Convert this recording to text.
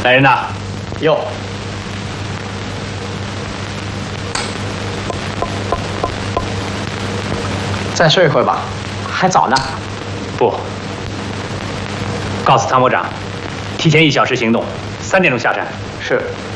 来人呐！ 有。再睡一会儿吧，还早呢。 不，告诉参谋长，提前1小时行动，3点钟下山。 是。